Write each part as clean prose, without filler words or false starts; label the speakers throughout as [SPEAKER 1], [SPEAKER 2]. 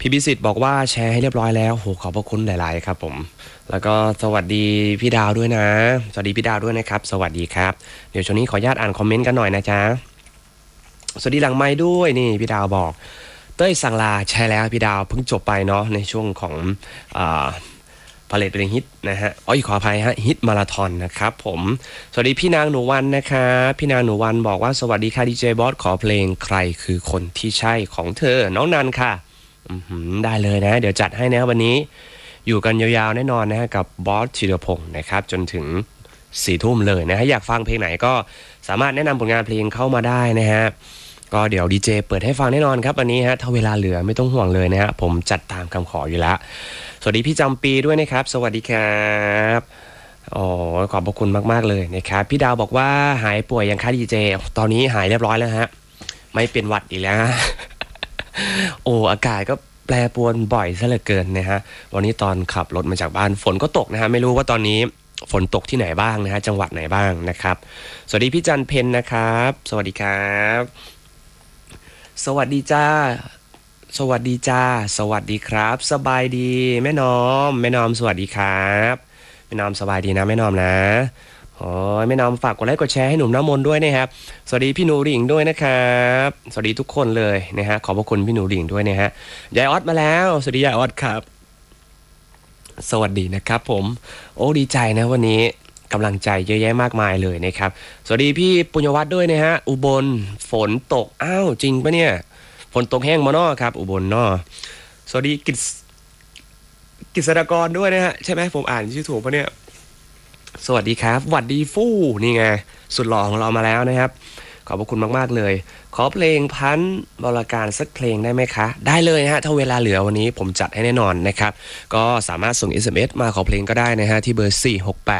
[SPEAKER 1] พี่พิสิทธิ์บอกว่าแชร์ให้เรียบร้อยแล้วโหขอบพระคุณหลายๆครับผมแล้วก็สวัสดีพี่ดาวด้วยนะสวัสดีพี่ดาวด้วยนะครับสวัสดีครับเดี๋ยวช่วงนี้ขออนุญาตอ่านคอมเมนต์กันหน่อยนะจ๊ะสวัสดีหลังไมค์ด้วยนี่พี่ดาวบอกเต้ยสังลาแชร์แล้วพี่ดาวเพิ่งจบไปเนาะในช่วงของพาเลทเพลงฮิตนะฮะขออภัยฮะฮิตมาราธอนนะครับผมสวัสดีพี่นางหนูวันนะครับพี่นางหนูวันบอกว่าสวัสดีค่ะดีเจบอสขอเพลงใครคือคนที่ใช่ของเธอน้องนันค่ะได้เลยนะเดี๋ยวจัดให้นะวันนี้อยู่กันยาวๆแน่นอนนะฮะกับบอสธีรพงศ์นะครับจนถึง4 ทุ่มเลยนะฮะอยากฟังเพลงไหนก็สามารถแนะนำผลงานเพลงเข้ามาได้นะฮะก็เดี๋ยวดีเจเปิดให้ฟังแน่นอนครับวันนี้ฮะถ้าเวลาเหลือไม่ต้องห่วงเลยนะฮะผมจัดตามคำขออยู่แล้วสวัสดีพี่จำปีด้วยนะครับสวัสดีครับขอบพระคุณมากๆเลยนะครับพี่ดาวบอกว่าหายป่วยยังคะดีเจตอนนี้หายเรียบร้อยแล้วฮะไม่เป็นหวัดอีกแล้ว อากาศก็แปรปรวนบ่อยซะเหลือเกินนะฮะวันนี้ตอนขับรถมาจากบ้านฝนก็ตกนะฮะไม่รู้ว่าตอนนี้ฝนตกที่ไหนบ้างนะฮะจังหวัดไหนบ้างนะครับสวัสดีพี่จันเพนนะครับสวัสดีครับสวัสดีจ้าสวัสดีจ้าสวัสดีครับสบายดีแม่นอมสวัสดีครับแม่นอมสบายดีนะแม่นอมนะแม่นอมฝากกดไลค์กดแชร์ให้หนุ่มน้ำมนต์ด้วยนะครับสวัสดีพี่หนูหลิงด้วยนะครับสวัสดีทุกคนเลยนะฮะขอบพระคุณพี่หนูหลิงด้วยนะฮะยายออดมาแล้วสวัสดียายออดครับสวัสดีนะครับผมดีใจนะวันนี้กำลังใจเยอะแยะมากมายเลยนะครับสวัสดีพี่ปุญญวัฒน์ด้วยนะฮะอุบลฝนตกจริงปะเนี่ยฝนตกแห้งมาเนาะครับอุบลเนาะสวัสดีกิษดากรด้วยนะฮะใช่ไหมผมอ่านชื่อถูกปะเนี่ยสวัสดีครับหวัดดีฟู่นี่ไงสุดหล่อของเรามาแล้วนะครับขอบพระคุณมากๆเลยขอเพลงพันบรการสักเพลงได้ไหมคะได้เลยฮะถ้าเวลาเหลือวันนี้ผมจัดให้แน่นอนนะครับก็สามารถส่ง SMS มาขอเพลงก็ได้นะฮะที่เบอร์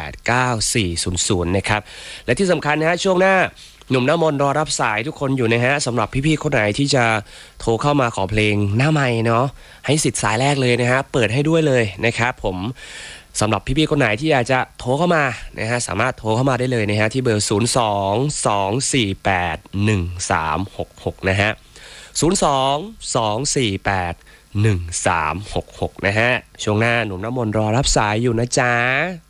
[SPEAKER 1] 4689400นะครับและที่สำคัญนะฮะช่วงหน้าหนุ่มหน้ามนรอรับสายทุกคนอยู่นะฮะสำหรับพี่ๆคนไหนที่จะโทรเข้ามาขอเพลงหน้าไมค์เนาะให้สิทธิ์สายแรกเลยนะฮะเปิดให้ด้วยเลยนะครับผมสำหรับพี่ๆคนไหนที่อยากจะโทรเข้ามานะฮะสามารถโทรเข้ามาได้เลยนะฮะที่เบอร์022481366นะฮะ022481366นะฮะช่วงหน้าหนุ่มน้ำมนต์รอรับสายอยู่นะจ๊ะ